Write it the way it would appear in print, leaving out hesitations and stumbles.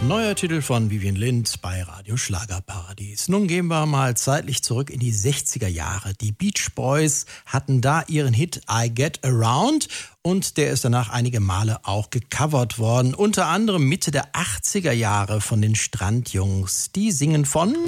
Neuer Titel von Vivian Lind bei Radio Schlagerparadies. Nun gehen wir mal zeitlich zurück in die 60er Jahre. Die Beach Boys hatten da ihren Hit I Get Around und der ist danach einige Male auch gecovert worden. Unter anderem Mitte der 80er Jahre von den Strandjungs. Die singen von